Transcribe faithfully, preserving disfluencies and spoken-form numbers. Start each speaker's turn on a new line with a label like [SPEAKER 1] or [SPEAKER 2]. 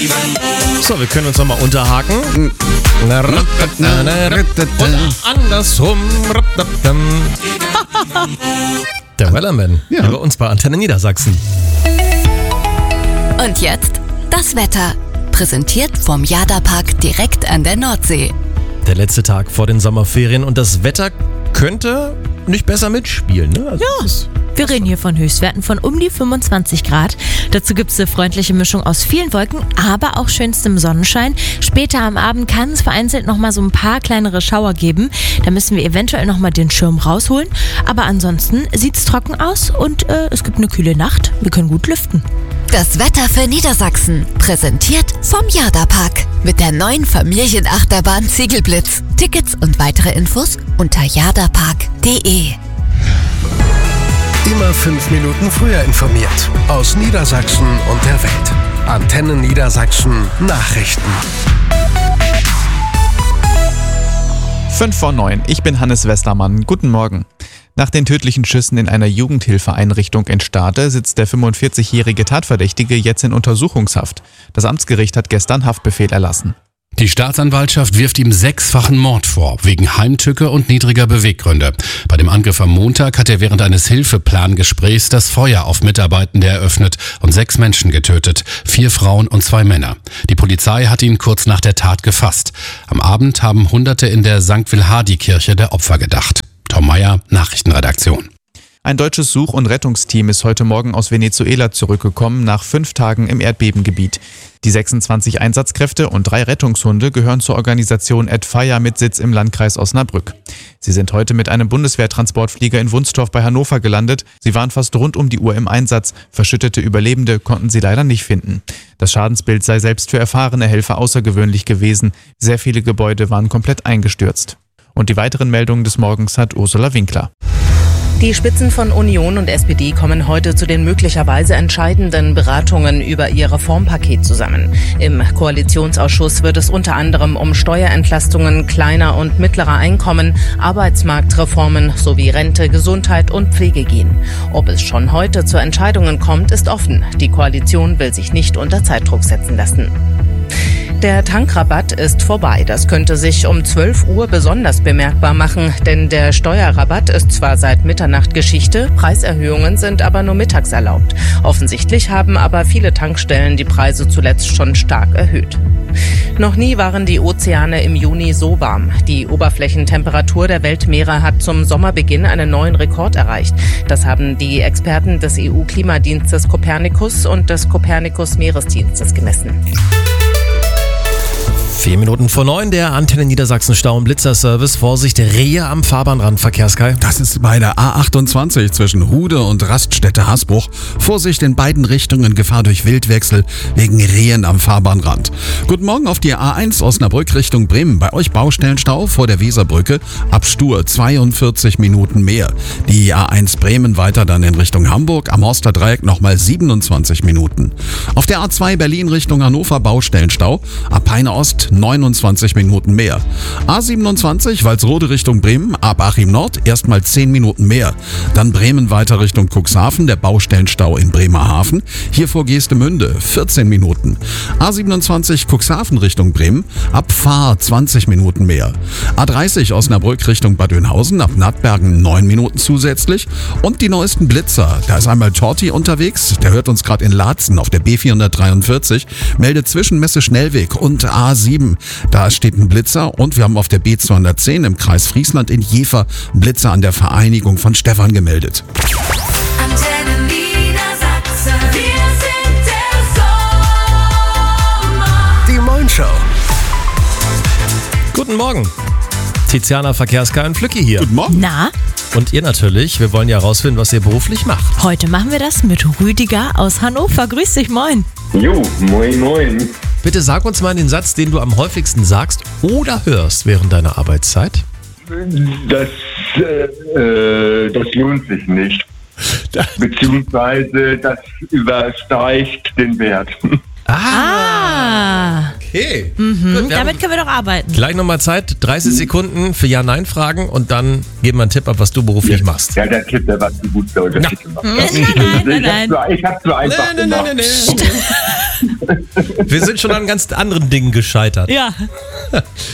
[SPEAKER 1] So, wir können uns nochmal unterhaken. Und andersrum. Der Wellerman, ja. Über uns bei Antenne Niedersachsen.
[SPEAKER 2] Und jetzt das Wetter. Präsentiert vom Jada-Park direkt an der Nordsee.
[SPEAKER 1] Der letzte Tag vor den Sommerferien und das Wetter könnte nicht besser mitspielen, ne? Also
[SPEAKER 3] ja, wir reden hier von Höchstwerten von um die fünfundzwanzig Grad. Dazu gibt es eine freundliche Mischung aus vielen Wolken, aber auch schönstem Sonnenschein. Später am Abend kann es vereinzelt nochmal so ein paar kleinere Schauer geben. Da müssen wir eventuell nochmal den Schirm rausholen. Aber ansonsten sieht es trocken aus und äh, es gibt eine kühle Nacht. Wir können gut lüften.
[SPEAKER 2] Das Wetter für Niedersachsen, präsentiert vom Jada-Park. Mit der neuen Familienachterbahn Ziegelblitz. Tickets und weitere Infos unter jadapark punkt de.
[SPEAKER 4] Immer fünf Minuten früher informiert. Aus Niedersachsen und der Welt. Antenne Niedersachsen Nachrichten.
[SPEAKER 5] fünf vor neun. Ich bin Hannes Westermann. Guten Morgen. Nach den tödlichen Schüssen in einer Jugendhilfeeinrichtung in Stade sitzt der fünfundvierzigjährige Tatverdächtige jetzt in Untersuchungshaft. Das Amtsgericht hat gestern Haftbefehl erlassen.
[SPEAKER 6] Die Staatsanwaltschaft wirft ihm sechsfachen Mord vor, wegen Heimtücke und niedriger Beweggründe. Bei dem Angriff am Montag hat er während eines Hilfeplangesprächs das Feuer auf Mitarbeitende eröffnet und sechs Menschen getötet, vier Frauen und zwei Männer. Die Polizei hat ihn kurz nach der Tat gefasst. Am Abend haben Hunderte in der Sankt Wilhardi-Kirche der Opfer gedacht. Tom Meyer, Nachrichtenredaktion.
[SPEAKER 5] Ein deutsches Such- und Rettungsteam ist heute Morgen aus Venezuela zurückgekommen, nach fünf Tagen im Erdbebengebiet. Die sechsundzwanzig Einsatzkräfte und drei Rettungshunde gehören zur Organisation Ad Fire mit Sitz im Landkreis Osnabrück. Sie sind heute mit einem Bundeswehrtransportflieger in Wunstorf bei Hannover gelandet. Sie waren fast rund um die Uhr im Einsatz. Verschüttete Überlebende konnten sie leider nicht finden. Das Schadensbild sei selbst für erfahrene Helfer außergewöhnlich gewesen. Sehr viele Gebäude waren komplett eingestürzt. Und die weiteren Meldungen des Morgens hat Ursula Winkler.
[SPEAKER 7] Die Spitzen von Union und S P D kommen heute zu den möglicherweise entscheidenden Beratungen über ihr Reformpaket zusammen. Im Koalitionsausschuss wird es unter anderem um Steuerentlastungen kleiner und mittlerer Einkommen, Arbeitsmarktreformen sowie Rente, Gesundheit und Pflege gehen. Ob es schon heute zu Entscheidungen kommt, ist offen. Die Koalition will sich nicht unter Zeitdruck setzen lassen. Der Tankrabatt ist vorbei. Das könnte sich um zwölf Uhr besonders bemerkbar machen, denn der Steuerrabatt ist zwar seit Mitternacht Geschichte, Preiserhöhungen sind aber nur mittags erlaubt. Offensichtlich haben aber viele Tankstellen die Preise zuletzt schon stark erhöht. Noch nie waren die Ozeane im Juni so warm. Die Oberflächentemperatur der Weltmeere hat zum Sommerbeginn einen neuen Rekord erreicht. Das haben die Experten des E U-Klimadienstes Copernicus und des Copernicus-Meeresdienstes gemessen.
[SPEAKER 1] Vier Minuten vor neun, der Antenne Niedersachsen Stau- und Blitzerservice. Vorsicht, Rehe am Fahrbahnrand, Verkehrskai.
[SPEAKER 8] Das ist bei der A achtundzwanzig zwischen Hude und Raststätte-Hasbruch. Vorsicht in beiden Richtungen, Gefahr durch Wildwechsel wegen Rehen am Fahrbahnrand. Guten Morgen auf die A eins Osnabrück Richtung Bremen. Bei euch Baustellenstau vor der Weserbrücke. Ab Stur zweiundvierzig Minuten mehr. Die A eins Bremen weiter dann in Richtung Hamburg. Am Horster Dreieck nochmal siebenundzwanzig Minuten. Auf der A zwei Berlin Richtung Hannover Baustellenstau. Ab Peine Ost neunundzwanzig Minuten mehr. A siebenundzwanzig Walsrode Richtung Bremen, ab Achim Nord erstmal zehn Minuten mehr. Dann Bremen weiter Richtung Cuxhaven, der Baustellenstau in Bremerhaven. Hier vor Geestemünde vierzehn Minuten. A siebenundzwanzig Cuxhaven Richtung Bremen, ab Fahr zwanzig Minuten mehr. A dreißig Osnabrück Richtung Bad Oeynhausen, ab Nattbergen neun Minuten zusätzlich. Und die neuesten Blitzer. Da ist einmal Torti unterwegs, der hört uns gerade in Laatzen auf der B vierhundertdreiundvierzig, meldet zwischen Messe Schnellweg und A sieben. Da steht ein Blitzer und wir haben auf der B zweihundertzehn im Kreis Friesland in Jever Blitzer an der Vereinigung von Stefan gemeldet.
[SPEAKER 9] Antenne Niedersachsen, wir sind der Sommer.
[SPEAKER 4] Die Moin-Show.
[SPEAKER 1] Guten Morgen. Tiziana, Verkehrskai und Flücki hier.
[SPEAKER 8] Guten Morgen.
[SPEAKER 3] Na,
[SPEAKER 1] Und ihr natürlich. Wir wollen ja herausfinden, was ihr beruflich macht.
[SPEAKER 3] heute machen wir das mit Rüdiger aus Hannover. Grüß dich, moin.
[SPEAKER 10] Jo, moin moin.
[SPEAKER 1] Bitte sag uns mal den Satz, den du am häufigsten sagst oder hörst während deiner Arbeitszeit.
[SPEAKER 10] Das, äh, äh, das lohnt sich nicht. Beziehungsweise das übersteigt den Wert.
[SPEAKER 1] Ah,
[SPEAKER 3] Ah,
[SPEAKER 1] Okay.
[SPEAKER 3] Mhm,
[SPEAKER 1] Gut, wir haben
[SPEAKER 3] damit können wir doch arbeiten.
[SPEAKER 1] gleich nochmal Zeit, dreißig Sekunden für Ja-Nein-Fragen und dann geben wir einen Tipp ab, was du beruflich machst.
[SPEAKER 10] Ja, der Tipp, der war zu gut, der Unterschied gemacht.
[SPEAKER 3] Nein, nein, nein, nein.
[SPEAKER 10] Ich hab's so einfach
[SPEAKER 1] Nee, nee, nee,
[SPEAKER 10] gemacht.
[SPEAKER 1] nee, nee. Wir sind schon an ganz anderen Dingen gescheitert.
[SPEAKER 3] Ja.